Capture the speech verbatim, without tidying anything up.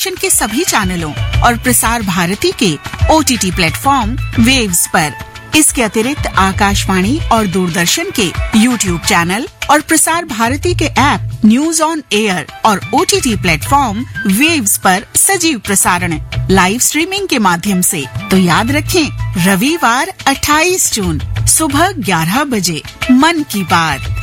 दूरदर्शन के सभी चैनलों और प्रसार भारती के ओटीटी प्लेटफॉर्म वेव्स पर। इसके अतिरिक्त आकाशवाणी और दूरदर्शन के यूट्यूब चैनल और प्रसार भारती के ऐप न्यूज ऑन एयर और ओटीटी प्लेटफॉर्म वेव्स पर सजीव प्रसारण लाइव स्ट्रीमिंग के माध्यम से। तो याद रखें, रविवार अट्ठाईस जून सुबह ग्यारह बजे मन की बात।